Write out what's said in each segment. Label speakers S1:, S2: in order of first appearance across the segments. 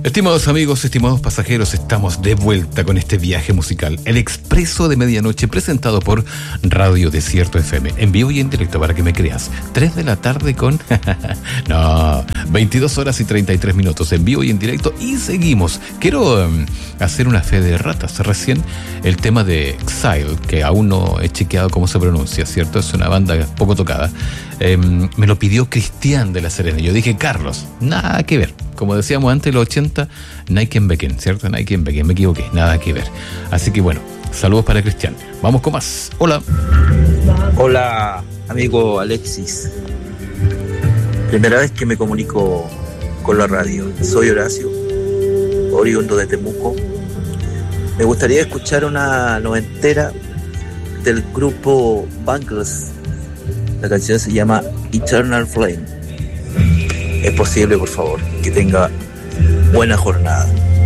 S1: Estimados amigos, estimados pasajeros, estamos de vuelta con este viaje musical, el Expreso de Medianoche, presentado por Radio Desierto FM, en vivo y en directo, para que me creas. 3 de la tarde con... no, 22 horas y 33 minutos, en vivo y en directo, y seguimos. Quiero hacer una fe de ratas. Recién el tema de Exile, que aún no he chequeado cómo se pronuncia, ¿cierto? Es una banda poco tocada. Me lo pidió Cristian de La Serena. Yo dije, Carlos, nada que ver. Como decíamos antes, los 80, Nijmegen, ¿cierto? Nijmegen, me equivoqué, nada que ver. Así que bueno, saludos para Cristian. Vamos con más. Hola.
S2: Hola, amigo Alexis. Primera vez que me comunico con la radio. Soy Horacio, oriundo de Temuco. Me gustaría escuchar una noventera del grupo Bangles. La canción se llama Eternal Flame. Es posible, por favor, que tenga buena jornada.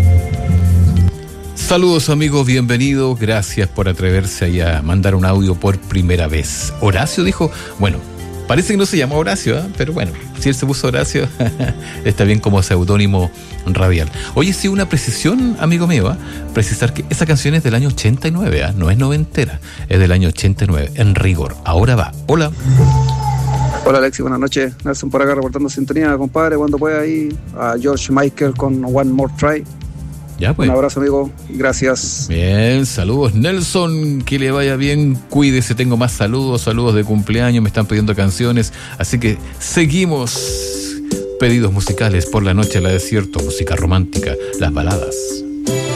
S1: Saludos, amigos, bienvenido. Gracias por atreverse ahí a mandar un audio por primera vez. Horacio dijo, bueno, parece que no se llama Horacio, ¿eh? Pero bueno, si él se puso Horacio, está bien como seudónimo radial. Oye, sí, una precisión, amigo mío, ¿eh? Precisar que esa canción es del año 89, ¿eh? No es noventera, es del año 89, en rigor. Ahora va. Hola.
S3: Hola Alexis, buenas noches. Nelson por acá reportando sintonía, compadre, cuando pueda ahí. A George Michael con One More Try.
S1: Ya pues.
S3: Un abrazo, amigo, gracias.
S1: Bien, saludos Nelson, que le vaya bien, cuídese, tengo más saludos de cumpleaños, me están pidiendo canciones, así que seguimos. Pedidos musicales por la noche a la desierto, música romántica, las baladas.